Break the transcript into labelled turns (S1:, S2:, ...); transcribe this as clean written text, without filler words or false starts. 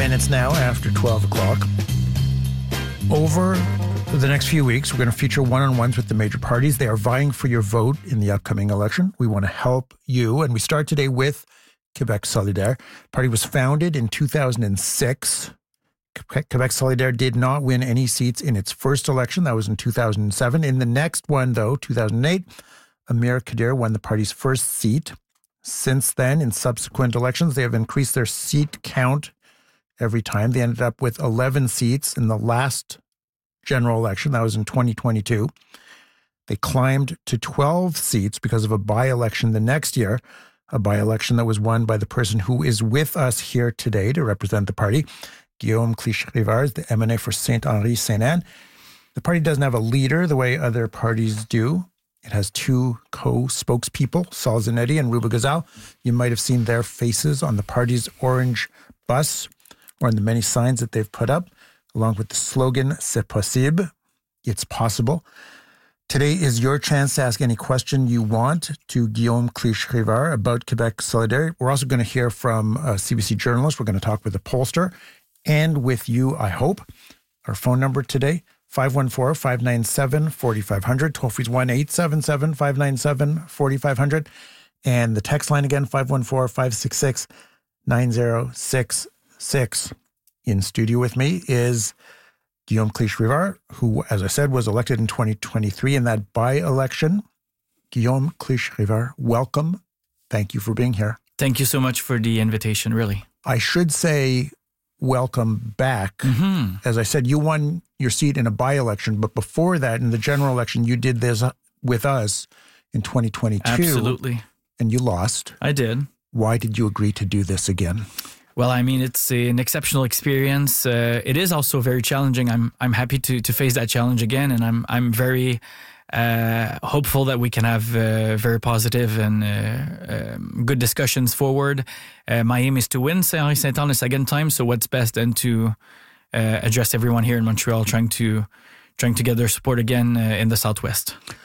S1: minutes now after 12 o'clock. Over the next few weeks, we're going to feature one-on-ones with the major parties. They are vying for your vote in the upcoming election. We want to help you, and we start today with Québec Solidaire. The party was founded in 2006. Québec Solidaire did not win any seats in its first election. That was in 2007. In the next one, though, 2008, Amir Kadir won the party's first seat. Since then, in subsequent elections, they have increased their seat count every time. They ended up with 11 seats in the last general election. That was in 2022. They climbed to 12 seats because of a by-election the next year, a by-election that was won by the person who is with us here today to represent the party, Guillaume Clichy-Rivard, the MNA for Saint-Henri-Sainte-Anne. The party doesn't have a leader the way other parties do. It has two co-spokespeople, Saul Zanetti and Ruba Gazal. You might have seen their faces on the party's orange bus or on the many signs that they've put up, along with the slogan, C'est possible, it's possible. Today is your chance to ask any question you want to Guillaume Clichy-Rivard about Québec Solidaire. We're also going to hear from a CBC journalist. We're going to talk with a pollster and with you, I hope. Our phone number today, 514-597-4500. Toll-free is 1-877-597-4500. And the text line again, 514-566-9066. In studio with me is Guillaume Clichy-Rivard, who, as I said, was elected in 2023 in that by-election. Guillaume Clichy-Rivard, welcome. Thank you for being here.
S2: Thank you so much for the invitation, really.
S1: I should say welcome back. Mm-hmm. As I said, you won your seat in a by-election, but before that, in the general election, you did this with us in 2022.
S2: Absolutely.
S1: And you lost.
S2: I did.
S1: Why did you agree to do this again?
S2: Well, I mean, it's an exceptional experience. It is also very challenging. I'm happy to face that challenge again, and I'm very hopeful that we can have very positive and good discussions forward. My aim is to win Saint-Henri-Sainte-Anne a second time, so what's best then to address everyone here in Montreal trying to get their support again in the Southwest.